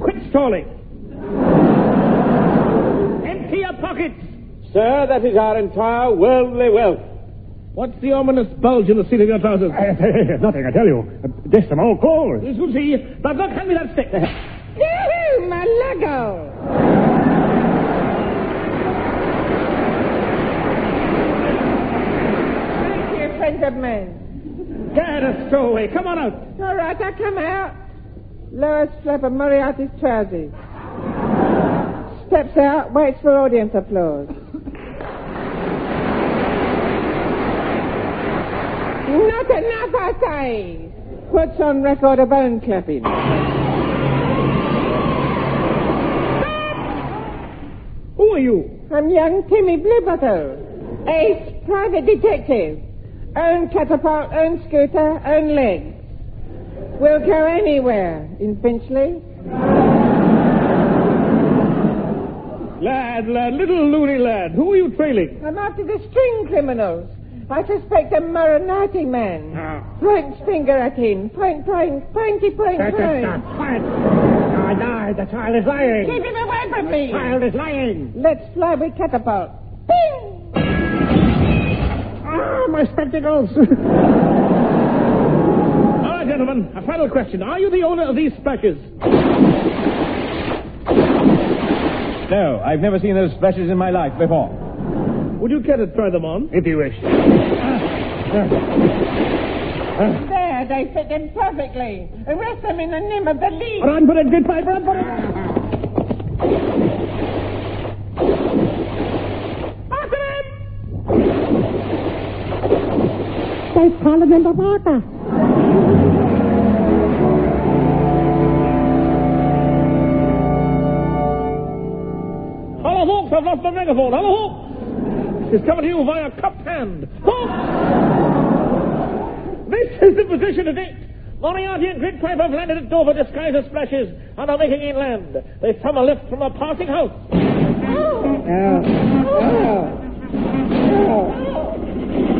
Quit stalling. Empty your pockets. Sir, that is our entire worldly wealth. What's the ominous bulge in the seat of your trousers? Nothing, I tell you. Just some old coal. You should see. But look, hand me that stick there. Yoo-hoo, my Lego! Thank you, friend of mine. Get a stowaway. Come on out. All right, I come out. Lowers flap of Moriarty's trousers. Steps out, waits for audience applause. Not enough, I say. Puts on record a bone clapping. Who are you? I'm young Timmy Bluebottle. Ace, private detective. Own catapult, own scooter, own legs. We'll go anywhere in Finchley. Lad, little loony lad. Who are you trailing? I'm after the string criminals. I suspect a Marinati man. Points finger at him. Point, pointy, point. Quiet. No, the child is lying. Keep him away from me. The child is lying. Let's fly with catapult. Bing! Ah, my spectacles. All right, gentlemen. A final question. Are you the owner of these splashes? No, I've never seen those splashes in my life before. Would you care to try them on? If you wish. There, they fit him perfectly. Arrest them in the name of the league. Run for it, good pipe, run for it. After him! They calling in the water. Hello, Hawks, I've lost the megaphone. Hello, Hawks! It's coming to you via cupped hand. Hawks! This is the position of it. Moriarty and Gridpipe have landed at Dover disguised as splashes and are making inland. They've come a lift from a passing house. Oh.